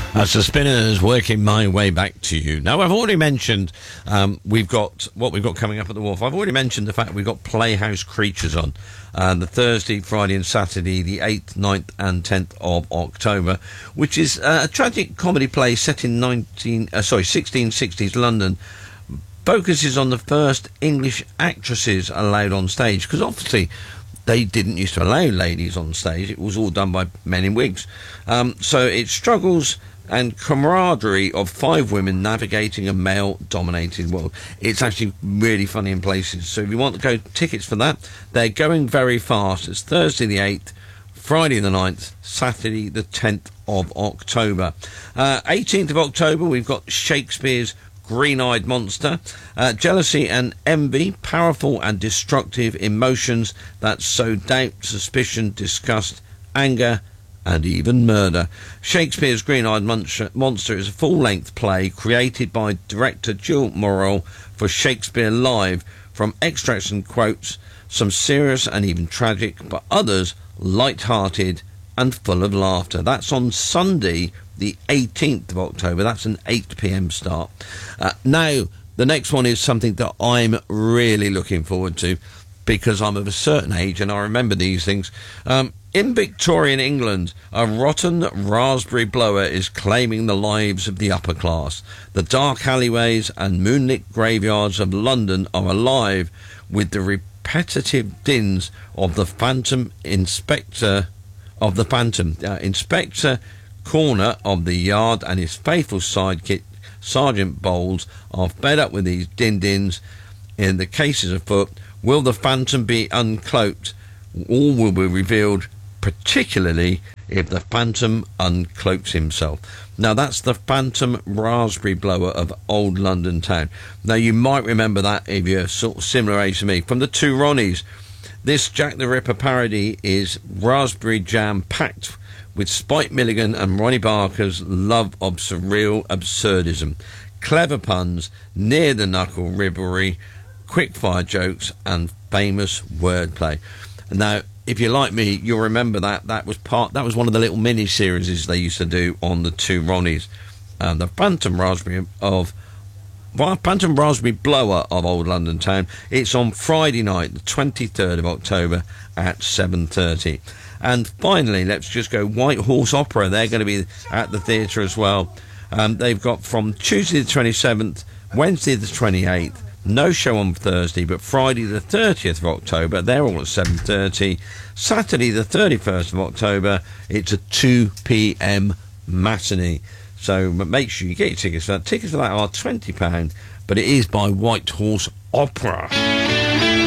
As the Spinners, working my way back to you. Now, I've already mentioned we've got coming up at the Wharf. I've already mentioned the fact we've got Playhouse Creatures on the Thursday, Friday and Saturday, the 8th, 9th and 10th of October, which is a tragic comedy play set in 1660s London. Focuses on the first English actresses allowed on stage, because obviously they didn't used to allow ladies on stage. It was all done by men in wigs. So it struggles and camaraderie of 5 women navigating a male-dominated world. It's actually really funny in places. So if you want to go tickets for that, they're going very fast. It's Thursday the 8th, Friday the 9th, Saturday the 10th of October. 18th of October, we've got Shakespeare's Green-Eyed Monster. Jealousy and envy, powerful and destructive emotions that sow doubt, suspicion, disgust, anger and even murder. Shakespeare's Green-Eyed Monster is a full-length play created by director Jill Morrell for Shakespeare Live, from extracts and quotes, some serious and even tragic, but others light-hearted and full of laughter. That's on Sunday the 18th of October. That's an 8 p.m. start. Now, the next one is something that I'm really looking forward to, because I'm of a certain age and I remember these things. In Victorian England, a rotten raspberry blower is claiming the lives of the upper class. The dark alleyways and moonlit graveyards of London are alive with the repetitive dins of the Inspector Corner of the Yard and his faithful sidekick Sergeant Bowles are fed up with these din-dins. In the cases afoot, will the Phantom be uncloaked? All will be revealed, particularly if the Phantom uncloaks himself. Now, that's the Phantom Raspberry Blower of Old London Town. Now, you might remember that if you're sort of similar age to me. From the Two Ronnies, this Jack the Ripper parody is raspberry jam packed with Spike Milligan and Ronnie Barker's love of surreal absurdism, clever puns, near-the-knuckle ribbery, quick-fire jokes and famous wordplay. Now, if you're like me, you'll remember that was one of the little mini-series they used to do on the Two Ronnies. The Phantom Raspberry Blower of Old London Town. It's on Friday night, the 23rd of October at 7:30. And finally, let's just go White Horse Opera. They're going to be at the theatre as well. They've got from Tuesday the 27th, Wednesday the 28th, no show on Thursday, but Friday the 30th of October, they're all at 7:30. Saturday the 31st of October, it's a 2 p.m. matinee. So make sure you get your tickets for that. Tickets for that are £20, but it is by White Horse Opera.